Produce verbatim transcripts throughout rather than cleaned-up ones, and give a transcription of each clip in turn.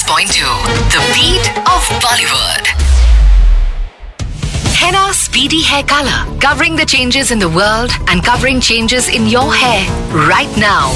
point two, the beat of Bollywood. Henna Speedy Hair Color, covering the changes in the world and covering changes in your hair right now.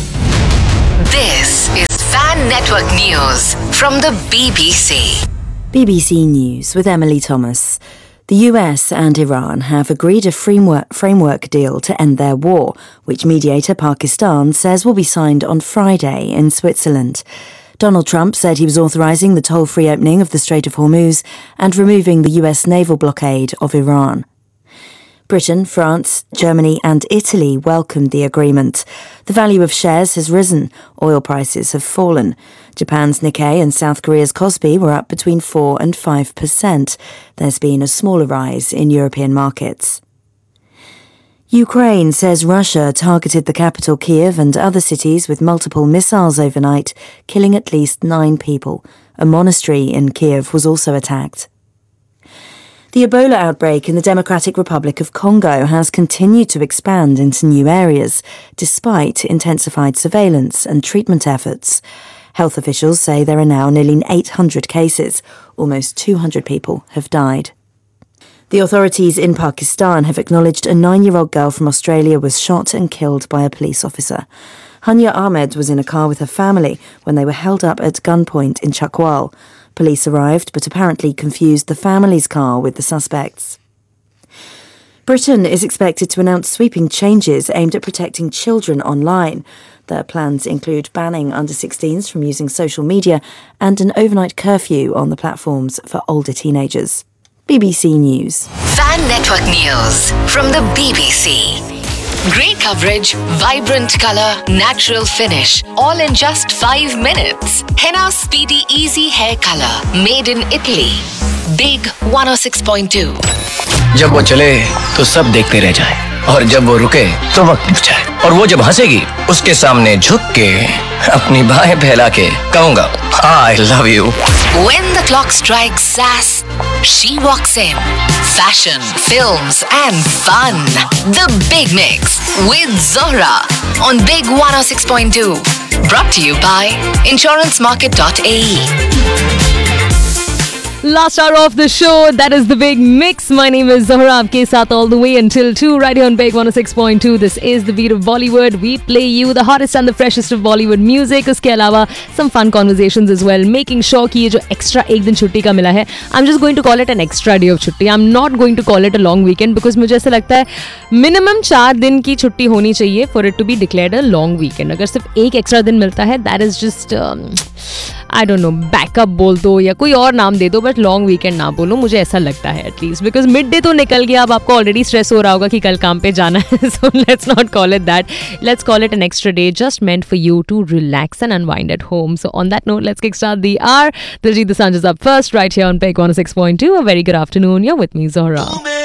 This is Fan Network News from the B B C. B B C News with Emily Thomas. The U S and Iran have agreed a framework, framework deal to end their war, which mediator Pakistan says will be signed on Friday in Switzerland. Donald Trump said he was authorizing the toll-free opening of the Strait of Hormuz and removing the U S naval blockade of Iran. Britain, France, Germany and Italy welcomed the agreement. The value of shares has risen. Oil prices have fallen. Japan's Nikkei and South Korea's Kospi were up between four and five percent. There's been a smaller rise in European markets. Ukraine says Russia targeted the capital Kiev and other cities with multiple missiles overnight, killing at least nine people. A monastery in Kiev was also attacked. The Ebola outbreak in the Democratic Republic of Congo has continued to expand into new areas, despite intensified surveillance and treatment efforts. Health officials say there are now nearly eight hundred cases. Almost two hundred people have died. The authorities in Pakistan have acknowledged a nine-year-old girl from Australia was shot and killed by a police officer. Hanya Ahmed was in a car with her family when they were held up at gunpoint in Chakwal. Police arrived but apparently confused the family's car with the suspects. Britain is expected to announce sweeping changes aimed at protecting children online. Their plans include banning under sixteens from using social media and an overnight curfew on the platforms for older teenagers. B B C News. Fan Network News from the B B C. Great coverage, vibrant color, natural finish, all in just five minutes. Henna Speedy Easy Hair Color, made in Italy. Big one oh six point two. जब वो चले तो सब देखते रह जाएं, और जब वो रुके तो वक्त रुक जाए, और वो जब हंसेगी उसके सामने झुक के अपनी बाहें फैला के कहूँगा I love you. When the clock strikes sass, she walks in. Fashion, films and fun. The Big Mix with Zohra on Big one oh six point two. Brought to you by insurance market dot a e. Last hour of the show, that is the Big Mix. My name is Zohra, aapke saath all the way until two, right here on Big one oh six point two. This is the beat of Bollywood. We play you the hottest and the freshest of Bollywood music. Uske alawa, some fun conversations as well. Making sure ki ye jo extra ek din chutti ka mila hai, I'm just going to call it an extra day of chutti. I'm not going to call it a long weekend because mujhe aisa lagta hai minimum four din ki chutti honi chahiye for it to be declared a long weekend. Agar sirf ek extra din milta hai, that is just um, I don't know, backup बोल दो या कोई और नाम दे दो, but long weekend ना बोलो, मुझे ऐसा लगता है एटलीस्ट, बिकॉज मिड डे तो निकल गया, अब आपको ऑलरेडी स्ट्रेस हो रहा होगा कि कल काम पे जाना है. So let's not call it that, let's call it an extra day just meant for you to relax and unwind at home. So on that note, let's kick start the our. Diljit Dosanjh is up first right here on Peg one oh six point two. A very good afternoon. You're with me, Zohra.